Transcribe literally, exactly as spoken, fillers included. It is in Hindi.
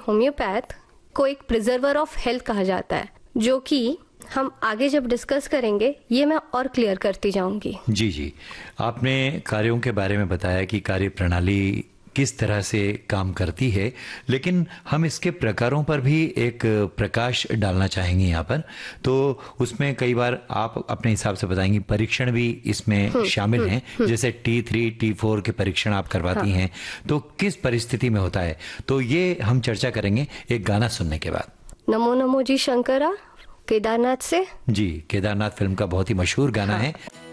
होम्योपैथ को एक प्रिजर्वर ऑफ हेल्थ कहा जाता है, जो कि हम आगे जब डिस्कस करेंगे ये मैं और क्लियर करती जाऊंगी। जी जी, आपने कार्यों के बारे में बताया कि कार्य प्रणाली किस तरह से काम करती है, लेकिन हम इसके प्रकारों पर भी एक प्रकाश डालना चाहेंगे यहाँ पर। तो उसमें कई बार आप अपने हिसाब से बताएंगी, परीक्षण भी इसमें शामिल हैं, जैसे टी थ्री टी फोर के परीक्षण आप करवाती हाँ। हैं, तो किस परिस्थिति में होता है, तो ये हम चर्चा करेंगे एक गाना सुनने के बाद। नमो नमो जी शंकरा केदारनाथ से। जी, केदारनाथ फिल्म का बहुत ही मशहूर गाना हाँ। है।